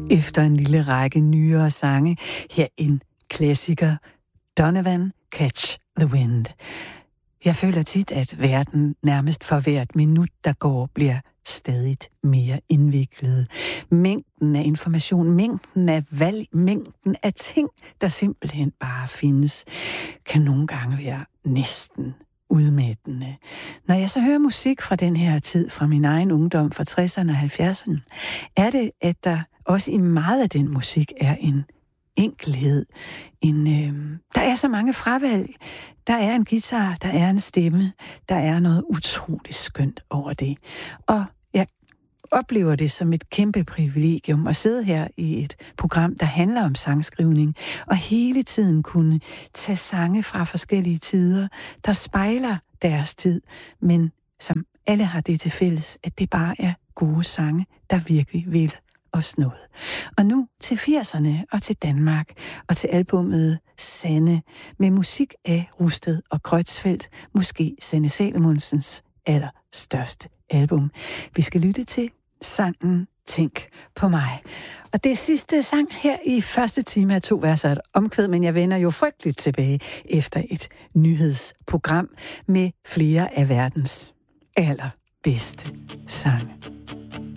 Efter en lille række nyere sange, her en klassiker, Donovan, Catch the Wind. Jeg føler tit, at verden nærmest for hvert minut, der går, bliver stadigt mere indviklet. Mængden af information, mængden af valg, mængden af ting, der simpelthen bare findes, kan nogle gange være næsten udmattende. Når jeg så hører musik fra den her tid, fra min egen ungdom, fra 60'erne og 70'erne, er det, at der også i meget af den musik er en enkelhed. Der er så mange fravalg. Der er en guitar, der er en stemme, der er noget utroligt skønt over det. Og jeg oplever det som et kæmpe privilegium at sidde her i et program, der handler om sangskrivning, og hele tiden kunne tage sange fra forskellige tider, der spejler deres tid, men som alle har det til fælles, at det bare er gode sange, der virkelig vil os noget. Og nu til 80'erne og til Danmark og til albummet Sanne med musik af Rusted og Kreutzfeldt, måske Sanne Salmonsens allerstørste album. Vi skal lytte til sangen Tænk på mig. Og det er sidste sang her i første time af 2 verser et omkvæd, men jeg vender jo frygteligt tilbage efter et nyhedsprogram med flere af verdens allerbedste sange.